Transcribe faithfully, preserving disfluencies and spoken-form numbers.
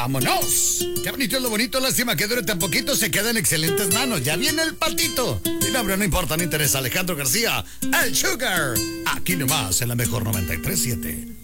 ¡Vámonos! Qué bonito es lo bonito, lástima que dure tan poquito, se queda en excelentes manos. Ya viene el patito. Mi nombre no importa, no interesa. Alejandro García, el Sugar. Aquí nomás, en la mejor noventa y tres punto siete.